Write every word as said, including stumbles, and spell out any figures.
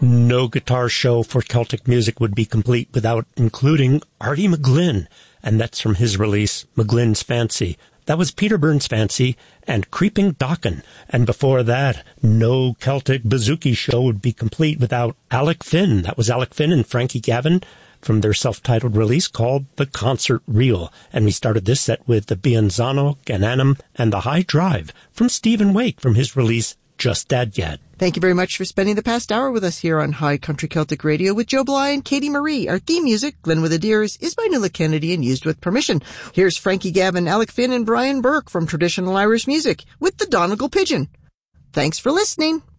No guitar show for Celtic music would be complete without including Artie McGlynn, and that's from his release, McGlynn's Fancy. That was Peter Byrne's Fancy and Creeping Docken. And before that, no Celtic bouzouki show would be complete without Alec Finn. That was Alec Finn and Frankie Gavin from their self-titled release called The Concert Reel. And we started this set with the Bianzano, Gananum, and The High Drive from Stephen Wake from his release Just Dead Yet. Thank you very much for spending the past hour with us here on High Country Celtic Radio with Joe Bly and Katie Marie. Our theme music, Glen with the Deers, is by Nuala Kennedy and used with permission. Here's Frankie Gavin, Alec Finn, and Brian Burke from Traditional Irish Music with the Donegal Pigeon. Thanks for listening.